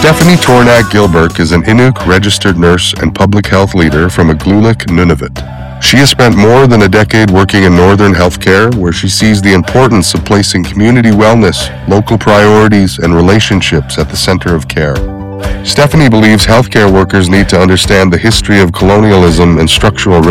Stephanie Tornak-Gilbert is an Inuk registered nurse and public health leader from Igloolik, Nunavut. She has spent more than a decade working in northern healthcare, where she sees the importance of placing community wellness, local priorities, and relationships at the center of care. Stephanie believes healthcare workers need to understand the history of colonialism and structural